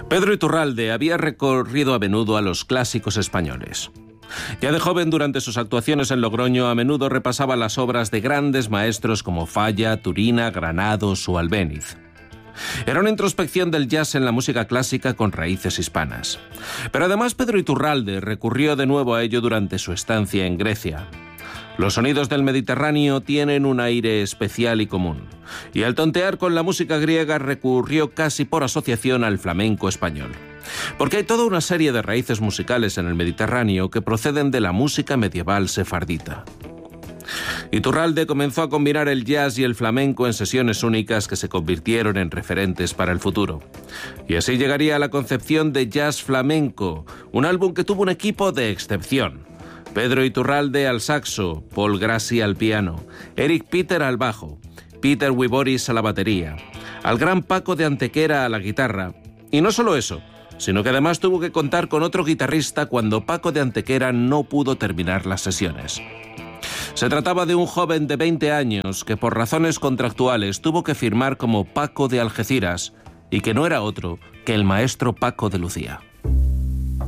Pedro Iturralde había recorrido a menudo a los clásicos españoles. Ya de joven, durante sus actuaciones en Logroño, a menudo repasaba las obras de grandes maestros como Falla, Turina, Granados o Albéniz. Era una introspección del jazz en la música clásica con raíces hispanas. Pero además Pedro Iturralde recurrió de nuevo a ello durante su estancia en Grecia. Los sonidos del Mediterráneo tienen un aire especial y común, y al tontear con la música griega recurrió casi por asociación al flamenco español. Porque hay toda una serie de raíces musicales en el Mediterráneo que proceden de la música medieval sefardita. Iturralde comenzó a combinar el jazz y el flamenco en sesiones únicas que se convirtieron en referentes para el futuro. Y así llegaría a la concepción de Jazz Flamenco, un álbum que tuvo un equipo de excepción. Pedro Iturralde al saxo, Paul Grassi al piano, Eric Peter al bajo, Peter Wiboris a la batería, al gran Paco de Antequera a la guitarra. Y no solo eso, sino que además tuvo que contar con otro guitarrista cuando Paco de Antequera no pudo terminar las sesiones. Se trataba de un joven de 20 años que por razones contractuales tuvo que firmar como Paco de Algeciras y que no era otro que el maestro Paco de Lucía.